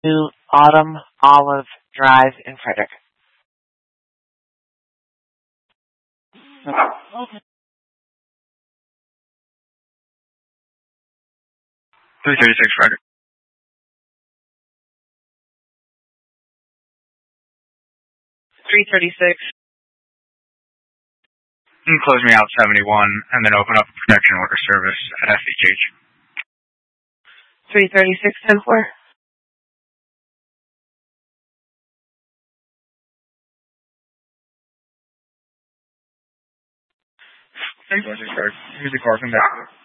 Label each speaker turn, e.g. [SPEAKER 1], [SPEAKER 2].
[SPEAKER 1] to Autumn Olive Drive in Frederick. Okay.
[SPEAKER 2] 336 Frederick.
[SPEAKER 1] 336.
[SPEAKER 2] And close me out 71, and then open up a protection order service at FEH.
[SPEAKER 1] 336, 10-4.
[SPEAKER 2] Here's the parking back.